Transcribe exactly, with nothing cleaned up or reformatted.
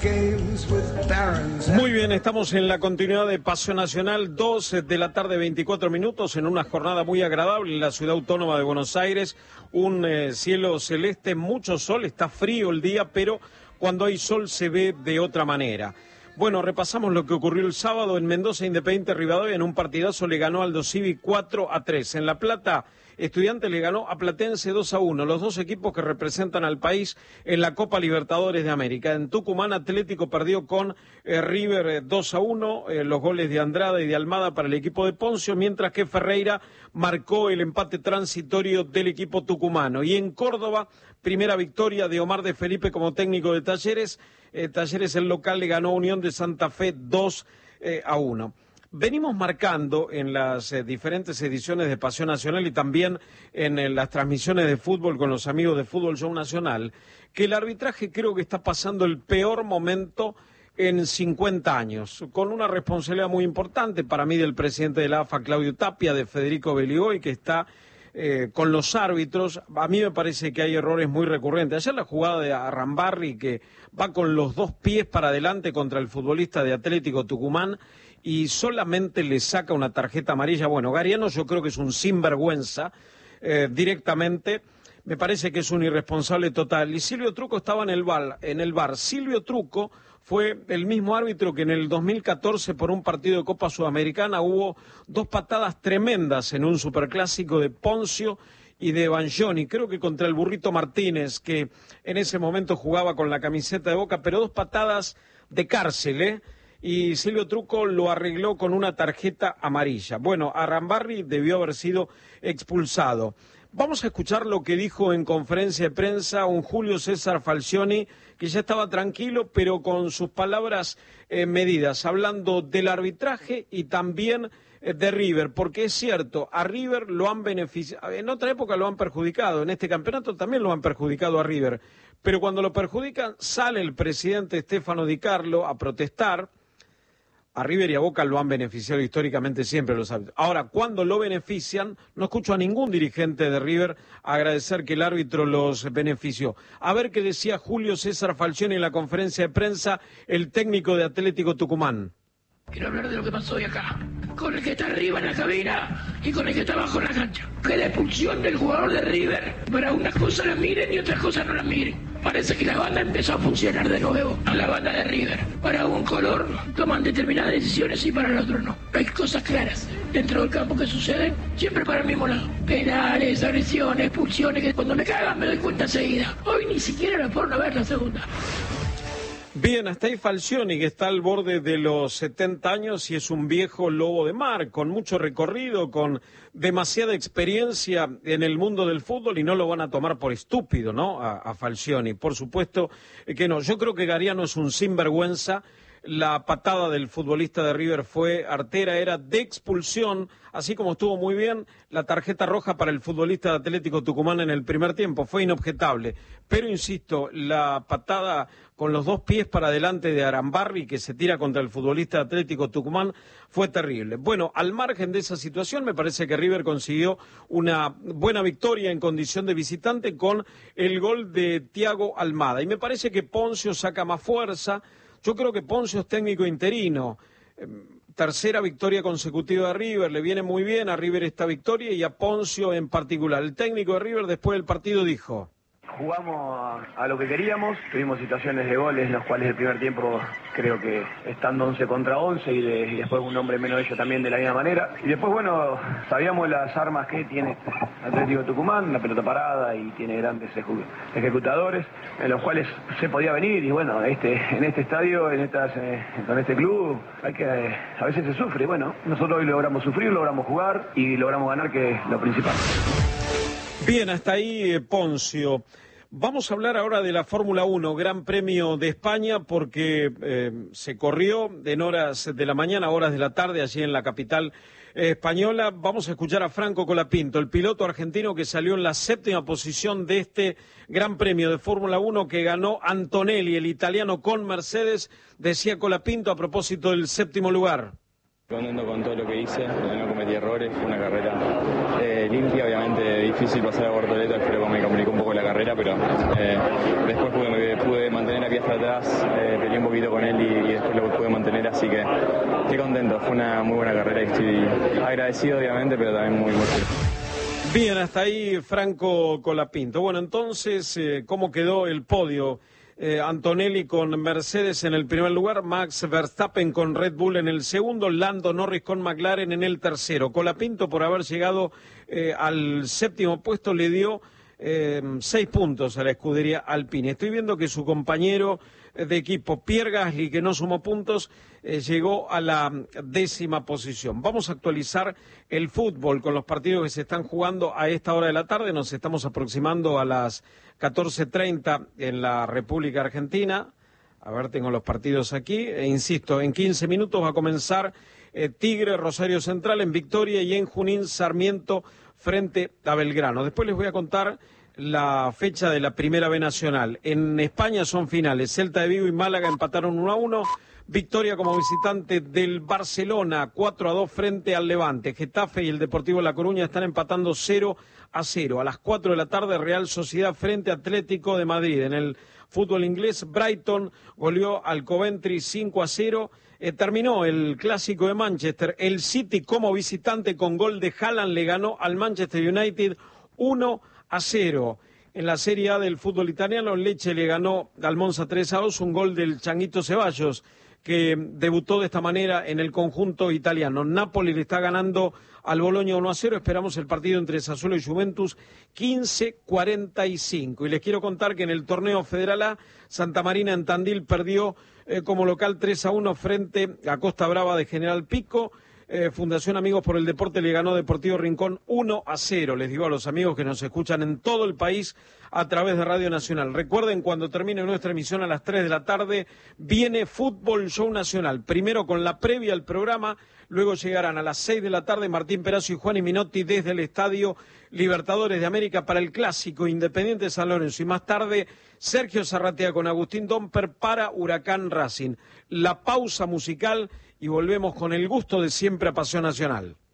Muy bien, estamos en la continuidad de Paseo Nacional, dos de la tarde, veinticuatro minutos, en una jornada muy agradable en la ciudad autónoma de Buenos Aires. Un eh, cielo celeste, mucho sol, está frío el día, pero cuando hay sol se ve de otra manera. Bueno, repasamos lo que ocurrió el sábado en Mendoza. Independiente Rivadavia en un partidazo le ganó a Aldo Civi cuatro a tres. En La Plata, Estudiantes le ganó a Platense dos a uno, los dos equipos que representan al país en la Copa Libertadores de América. En Tucumán, Atlético perdió con eh, River eh, dos a uno, eh, los goles de Andrada y de Almada para el equipo de Poncio, mientras que Ferreira marcó el empate transitorio del equipo tucumano. Y en Córdoba, primera victoria de Omar de Felipe como técnico de Talleres. Eh, Talleres, el local, le ganó a Unión de Santa Fe dos a uno. Venimos marcando en las eh, diferentes ediciones de Pasión Nacional y también en, en las transmisiones de fútbol con los amigos de Fútbol Show Nacional, que el arbitraje creo que está pasando el peor momento en cincuenta años, con una responsabilidad muy importante para mí del presidente de la A F A, Claudio Tapia, de Federico Beligoy, que está eh, con los árbitros. A mí me parece que hay errores muy recurrentes. Ayer la jugada de Arambarri, que va con los dos pies para adelante contra el futbolista de Atlético Tucumán, y solamente le saca una tarjeta amarilla. Bueno, Gariano yo creo que es un sinvergüenza eh, directamente, me parece que es un irresponsable total. Y Silvio Truco estaba en el bar, en el bar. Silvio Truco fue el mismo árbitro que en el dos mil catorce por un partido de Copa Sudamericana hubo dos patadas tremendas en un superclásico de Poncio y de Banjoni, creo que contra el Burrito Martínez, que en ese momento jugaba con la camiseta de Boca, pero dos patadas de cárcel, ¿eh? Y Silvio Truco lo arregló con una tarjeta amarilla. Bueno, Arambarri debió haber sido expulsado. Vamos a escuchar lo que dijo en conferencia de prensa un Julio César Falcioni, que ya estaba tranquilo, pero con sus palabras eh, medidas, hablando del arbitraje y también eh, de River, porque es cierto, a River lo han beneficiado, en otra época lo han perjudicado, en este campeonato también lo han perjudicado a River, pero cuando lo perjudican sale el presidente Stefano Di Carlo a protestar. A River y a Boca lo han beneficiado históricamente siempre los árbitros. Ahora, cuando lo benefician, no escucho a ningún dirigente de River agradecer que el árbitro los benefició. A ver qué decía Julio César Falcioni en la conferencia de prensa, el técnico de Atlético Tucumán. Quiero hablar de lo que pasó hoy acá, con el que está arriba en la cabina y con el que está abajo en la cancha. Que la expulsión del jugador de River, para unas cosas la miren y otras cosas no la miren. Parece que la banda empezó a funcionar de nuevo, la banda de River. Para un color toman determinadas decisiones y para el otro no. Hay cosas claras dentro del campo que suceden, siempre para el mismo lado. Penales, agresiones, expulsiones, que cuando me cagan me doy cuenta enseguida. Hoy ni siquiera me fueron a ver la segunda. Bien, hasta ahí Falcioni, que está al borde de los setenta años y es un viejo lobo de mar, con mucho recorrido, con demasiada experiencia en el mundo del fútbol, y no lo van a tomar por estúpido, ¿no?, a, a Falcioni. Por supuesto que no. Yo creo que Gariano es un sinvergüenza. La patada del futbolista de River fue artera, era de expulsión, así como estuvo muy bien la tarjeta roja para el futbolista de Atlético Tucumán en el primer tiempo, fue inobjetable. Pero insisto, la patada con los dos pies para adelante de Arambarri, que se tira contra el futbolista de Atlético Tucumán, fue terrible. Bueno, al margen de esa situación, me parece que River consiguió una buena victoria en condición de visitante con el gol de Thiago Almada. Y me parece que Poncio saca más fuerza. Yo creo que Poncio es técnico interino, eh, tercera victoria consecutiva de River, le viene muy bien a River esta victoria y a Poncio en particular. El técnico de River después del partido dijo: jugamos a lo que queríamos, tuvimos situaciones de goles en los cuales el primer tiempo creo que estando once contra once y, de, y después un hombre menos ellos también de la misma manera. Y después, bueno, sabíamos las armas que tiene Atlético Tucumán, la pelota parada, y tiene grandes ejecu ejecutadores en los cuales se podía venir. Y bueno, este, en este estadio, en estas, eh, con este club, hay que, eh, a veces se sufre. Y bueno, nosotros hoy logramos sufrir, logramos jugar y logramos ganar, que es lo principal. Bien, hasta ahí eh, Poncio. Vamos a hablar ahora de la Fórmula uno, Gran Premio de España, porque eh, se corrió en horas de la mañana, horas de la tarde, allí en la capital eh, española. Vamos a escuchar a Franco Colapinto, el piloto argentino que salió en la séptima posición de este Gran Premio de Fórmula uno que ganó Antonelli, el italiano con Mercedes. Decía Colapinto a propósito del séptimo lugar. Contento con todo lo que hice, no cometí errores, fue una carrera eh, limpia, obviamente difícil pasar a Bortoleto, creo que me complicó un poco la carrera, pero eh, después pude, pude mantener a pie hasta atrás, eh, peleé un poquito con él y, y después lo pude mantener, así que estoy contento, fue una muy buena carrera y estoy agradecido obviamente, pero también muy, muy feliz. Bien, hasta ahí Franco Colapinto. Bueno, entonces, eh, ¿cómo quedó el podio? Eh, Antonelli con Mercedes en el primer lugar, Max Verstappen con Red Bull en el segundo, Lando Norris con McLaren en el tercero. Colapinto, por haber llegado eh, al séptimo puesto, le dio eh, seis puntos a la escudería Alpine. Estoy viendo que su compañero de equipo, Pierre Gasly, que no sumó puntos, eh, llegó a la décima posición. Vamos a actualizar el fútbol con los partidos que se están jugando a esta hora de la tarde. Nos estamos aproximando a las catorce treinta en la República Argentina. A ver, tengo los partidos aquí. E insisto, en quince minutos va a comenzar eh, Tigre, Rosario Central en Victoria y en Junín, Sarmiento frente a Belgrano. Después les voy a contar la fecha de la Primera B Nacional. En España son finales. Celta de Vigo y Málaga empataron uno a uno. Victoria como visitante del Barcelona, cuatro a dos frente al Levante. Getafe y el Deportivo La Coruña están empatando cero a cero. A las cuatro de la tarde, Real Sociedad frente a Atlético de Madrid. En el fútbol inglés, Brighton goleó al Coventry cinco a cero. Eh, terminó el clásico de Manchester. El City como visitante con gol de Haaland le ganó al Manchester United uno a cero. En la Serie A del fútbol italiano, Lecce le ganó al Monza tres a dos, un gol del Changuito Ceballos, que debutó de esta manera en el conjunto italiano. Napoli le está ganando al Bologna uno a cero. Esperamos el partido entre Sassuolo y Juventus quince cuarenta y cinco. Y les quiero contar que en el torneo Federal A, Santa Marina en Tandil perdió eh, como local tres a uno frente a Costa Brava de General Pico. Eh, Fundación Amigos por el Deporte le ganó Deportivo Rincón uno a cero. Les digo a los amigos que nos escuchan en todo el país a través de Radio Nacional. Recuerden, cuando termine nuestra emisión a las tres de la tarde, viene Fútbol Show Nacional. Primero con la previa al programa, luego llegarán a las seis de la tarde Martín Perazo y Juan Minotti desde el Estadio Libertadores de América para el Clásico Independiente San Lorenzo. Y más tarde, Sergio Zarratea con Agustín Domper para Huracán Racing. La pausa musical y volvemos con el gusto de siempre a Pasión Nacional.